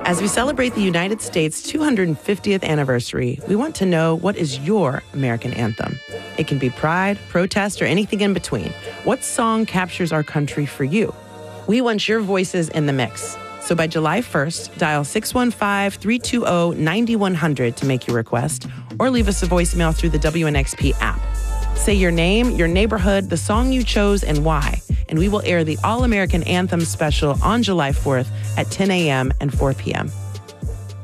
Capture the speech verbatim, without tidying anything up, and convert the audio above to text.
As we celebrate the United States' two hundred fiftieth anniversary, we want to know, what is your American anthem? It can be pride, protest, or anything in between. What song captures our country for you? We want your voices in the mix. So by July first, dial six one five, three two zero, nine one zero zero to make your request, or leave us a voicemail through the W N X P app. Say your name, your neighborhood, the song you chose, and why, and we will air the All-American Anthem special on July fourth at ten a.m. and four p.m.